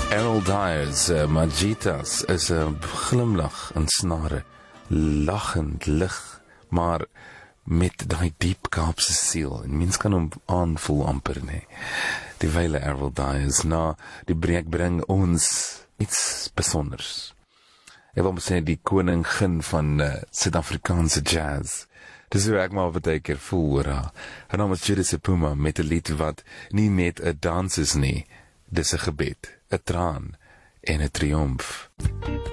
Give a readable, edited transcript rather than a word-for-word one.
Errol Dyer's Margitas is 'n glimlag in snare, lachend lig, maar met daai diep Kaapse siel. En mens kan hom aanvoel amper, nee. Die wyle Errol Dyer's na die breek bring ons iets besonders. Ek wil sê die koningin van Suid-Afrikaanse jazz. Dis hoe ek maar baie keer voel oor haar. Haar naam is Judith Sephuma met 'n lied wat nie net 'n dans is nie, dis 'n gebed, 'n traan en 'n triomf.